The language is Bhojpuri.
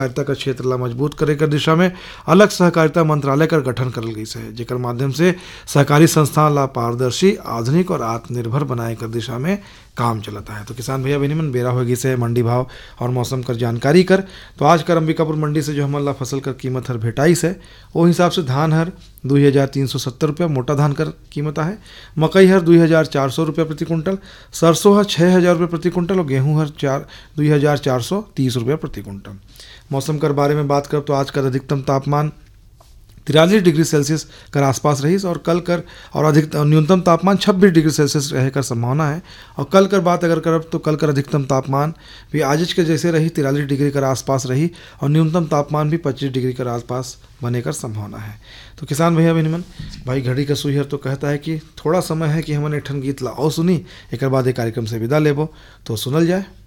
सहकारिता का क्षेत्र ला मजबूत करे कर दिशा में अलग सहकारिता मंत्रालय कर गठन करल गई है, जेकर माध्यम से सहकारी संस्थान ला पारदर्शी, आधुनिक और आत्मनिर्भर बनाए कर दिशा में काम चलता है। तो किसान भैया बहनी मन, बेरा होगी से मंडी भाव और मौसम कर जानकारी कर। तो आज कर अंबिकापुर मंडी से जो हमन ला फसल कर कीमत हर भेटाई है, वो हिसाब से धान हर 2370 रुपया मोटा धान कर कीमत है, मकई हर 2400 रुपया प्रति कुंटल, सरसों हर 6000 रुपये प्रति कुंटल और गेहूँ हर 2430 रुपया प्रति कुंटल। मौसम कर बारे में बात कर तो आज का अधिकतम तापमान 43 डिग्री सेल्सियस कर आसपास रही और कल कर और न्यूनतम तापमान 26 डिग्री सेल्सियस रहे कर संभावना है। और कल कर बात अगर करब तो कल कर अधिकतम तापमान भी आज के जैसे रही 43 डिग्री कर आसपास रही और न्यूनतम तापमान भी 25 डिग्री कर आसपास बने कर संभावना है। तो किसान भैया बहनी मन, भाई घड़ी का सुई हर तो कहता है कि थोड़ा समय है कि हमने एक ठन गीत ला और सुनी, एक बाद एक कार्यक्रम से विदा लेबो। तो सुनल जाए।